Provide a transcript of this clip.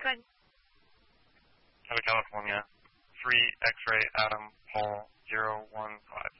ahead. Hotel California, 3 X-ray Adam Paul 015.